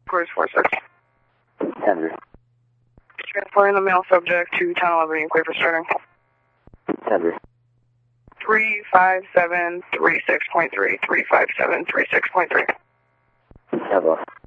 Cruise 46. Henry. Transporting the male subject to 1011 Equate for starting. Henry. 35736.3. 35736.3. Echo.